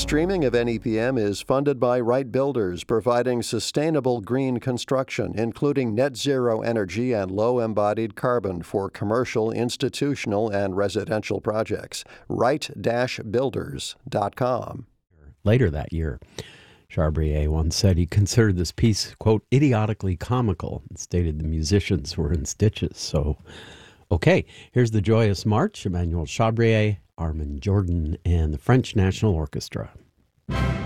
Streaming of NEPM is funded by Wright Builders, providing sustainable green construction, including net zero energy and low embodied carbon for commercial, institutional, and residential projects. Wright-Builders.com. Later that year, Charbrier once said he considered this piece, quote, idiotically comical, and stated the musicians were in stitches. So, okay, here's the Joyous March, Emmanuel Charbrier, Armin Jordan, and the French National Orchestra.